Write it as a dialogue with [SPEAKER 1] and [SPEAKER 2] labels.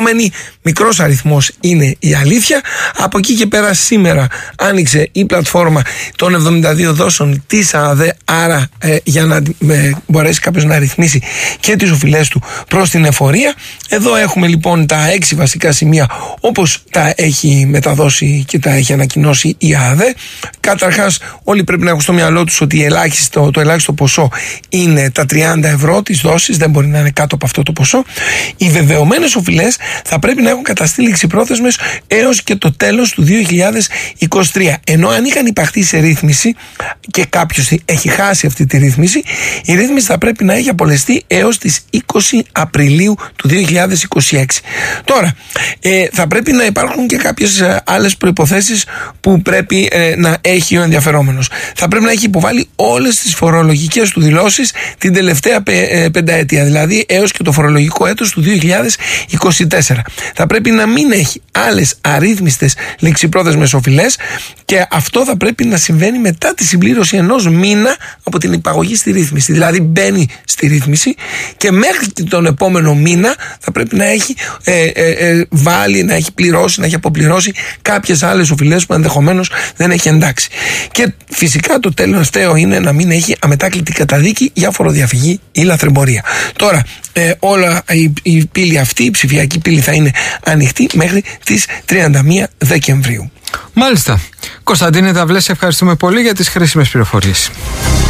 [SPEAKER 1] λεγόμενοι. Μικρός αριθμός είναι η αλήθεια. Από εκεί και πέρα σήμερα άνοιξε η πλατφόρμα των 72 δόσεων της ΑΔΕ, άρα για να μπορέσει κάποιος να ρυθμίσει και τις οφειλές του προς την εφορία. Εδώ έχουμε λοιπόν τα 6 βασικά σημεία όπως τα έχει μεταδώσει και τα έχει ανακοινώσει η ΑΔΕ. Καταρχάς, όλοι πρέπει να έχουν στο μυαλό τους ότι το ελάχιστο ποσό είναι τα 30 ευρώ της δόσης, δεν μπορεί να είναι κάτω από αυτό το ποσό. Οι βεβαιωμένες οφειλές θα πρέπει να έχουν καταστεί ληξιπρόθεσμες έως και το τέλος του 2023. Ενώ αν είχαν υπαχθεί σε ρύθμιση και κάποιος έχει χάσει αυτή τη ρύθμιση, η ρύθμιση θα πρέπει να έχει απολεστεί έως τις 20 Απριλίου του 2026. Τώρα, θα πρέπει να υπάρχουν και κάποιες άλλες προϋποθέσεις που πρέπει να έχει ο ενδιαφερόμενος. Θα πρέπει να έχει υποβάλει όλες τις φορολογικές του δηλώσεις την τελευταία πενταετία, δηλαδή έως και το φορολογικό έτος του 2024. Θα πρέπει να μην έχει άλλες αρρύθμιστες ληξιπρόθεσμες οφειλές και αυτό θα πρέπει να συμβαίνει μετά τη συμπλήρωση ενός μήνα από την υπαγωγή στη ρύθμιση. Δηλαδή μπαίνει στη ρύθμιση και μέχρι τον επόμενο μήνα θα πρέπει να έχει βάλει, να έχει πληρώσει, να έχει αποπληρώσει κάποιες άλλες οφειλές που ενδεχομένως δεν έχει εντάξει. Και φυσικά το τελευταίο είναι να μην έχει αμετάκλητη καταδίκη για φοροδιαφυγή ή λαθρεμπορία. Τώρα, όλα η πύλη αυτή, η ψηφιακή πύλη, θα είναι ανοιχτή μέχρι τις 31 Δεκεμβρίου.
[SPEAKER 2] Μάλιστα. Κωνσταντίνε Δαυλέ, ευχαριστούμε πολύ για τις χρήσιμες πληροφορίες.